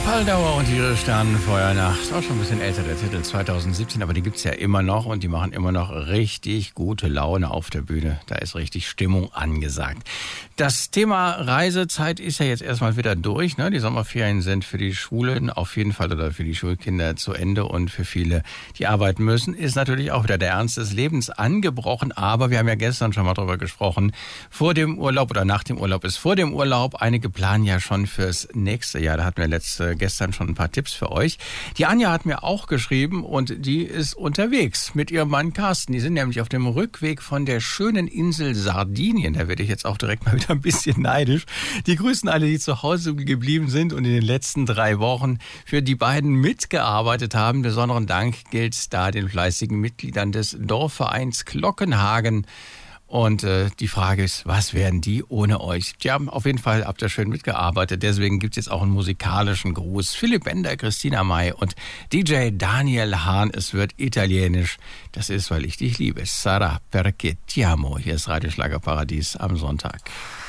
Spaldauer und ihre Sternenfeuernacht. Auch schon ein bisschen älter, der Titel 2017, aber die gibt's ja immer noch und die machen immer noch richtig gute Laune auf der Bühne. Da ist richtig Stimmung angesagt. Das Thema Reisezeit ist ja jetzt erstmal wieder durch, ne? Die Sommerferien sind für die Schulen auf jeden Fall oder für die Schulkinder zu Ende und für viele, die arbeiten müssen, ist natürlich auch wieder der Ernst des Lebens angebrochen. Aber wir haben ja gestern schon mal drüber gesprochen, vor dem Urlaub oder nach dem Urlaub ist vor dem Urlaub. Einige planen ja schon fürs nächste Jahr. Da hatten wir gestern schon ein paar Tipps für euch. Die Anja hat mir auch geschrieben und die ist unterwegs mit ihrem Mann Carsten. Die sind nämlich auf dem Rückweg von der schönen Insel Sardinien. Da werde ich jetzt auch direkt mal wieder ein bisschen neidisch. Die grüßen alle, die zu Hause geblieben sind und in den letzten 3 Wochen für die beiden mitgearbeitet haben. Besonderen Dank gilt da den fleißigen Mitgliedern des Dorfvereins Glockenhagen. Und die Frage ist, was werden die ohne euch? Die haben auf jeden Fall, habt ihr schön mitgearbeitet. Deswegen gibt es jetzt auch einen musikalischen Gruß. Philipp Bender, Christina May und DJ Daniel Hahn. Es wird italienisch. Das ist, weil ich dich liebe. Sarà perché ti amo. Hier ist Radio Schlagerparadies am Sonntag.